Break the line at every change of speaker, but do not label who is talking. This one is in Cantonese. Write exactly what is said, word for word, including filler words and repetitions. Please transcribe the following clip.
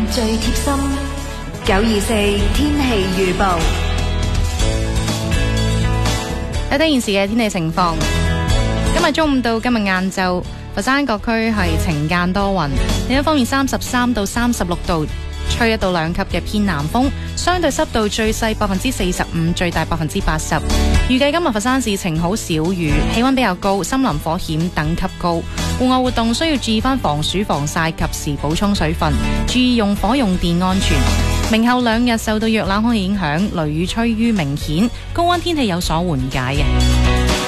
最貼心。九二四天氣預報。
睇睇現時嘅天氣情況。今日中午到今日晏晝，佛山各區係晴間多雲。另一方面，三十三到三十六度，吹一到兩級嘅偏南風，相對濕度最細百分之四十五，最大百分之八十。預計今日佛山市晴好少雨，氣溫比較高，森林火險等級高。戶外活動需要注意翻防暑防曬，及時補充水分，注意用火用電安全。明後兩日受到弱冷空氣影響，雷雨趨於明顯，高溫天氣有所緩解嘅。